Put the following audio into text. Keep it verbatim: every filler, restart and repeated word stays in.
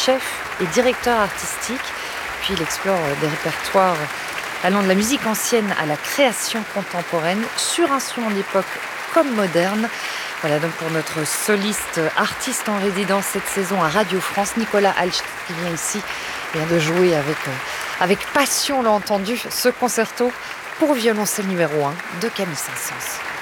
chef et directeur artistique. Puis il explore des répertoires allant de la musique ancienne à la création contemporaine, sur instruments d'époque comme moderne. Voilà donc pour notre soliste artiste en résidence cette saison à Radio France, Nicolas Halcht, qui vient ici, vient de jouer avec, euh, avec passion, on l'a entendu, ce concerto pour violoncelle numéro un de Camille Saint-Saëns.